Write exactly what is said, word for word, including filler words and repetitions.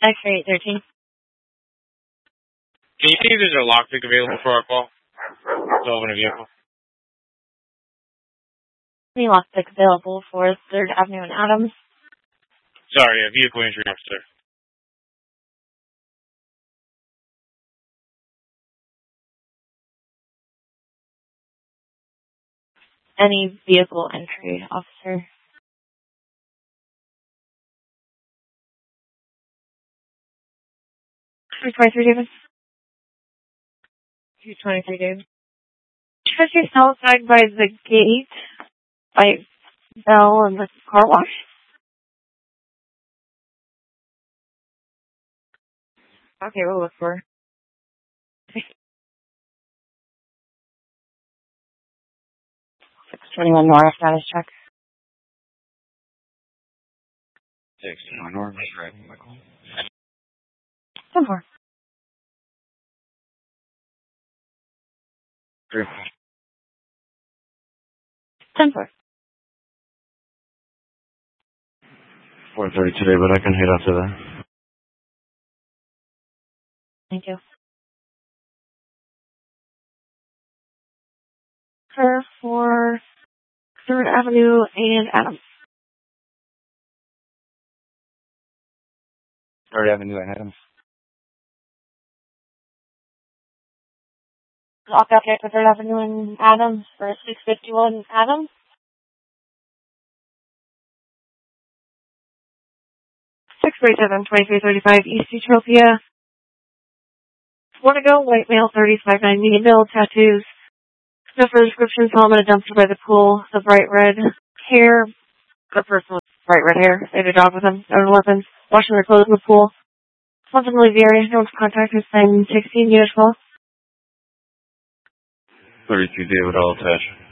X-ray thirteen. Can you see if there's a lockpick available for our call? To open a vehicle. Any lockpick available for third Avenue and Adams? Sorry, a vehicle injury officer. Any vehicle entry officer? two twenty-three, David. two twenty-three, David. Just your outside by the gate, by Bell and the car wash. Okay, we'll look for her. six twenty-one North, status check. six twenty-one North, right. ten four. Three. ten four. four thirty today, but I can hit after that. Thank you. Her for third Avenue and Adams. third Avenue and Adams. Lock out there for third Avenue and Adams for six fifty-one Adams. six forty-seven, twenty-three thirty-five East Utopia. Want to go? White male, thirty-five ninety, male tattoos. No further descriptions. Saw him in a dumpster by the pool. The bright red hair. The person with bright red hair. They had a dog with him. No weapons. Washing their clothes in the pool. Something to leave the area. No one's contact is sixteen unit twelve. thirty-two David, I'll attach.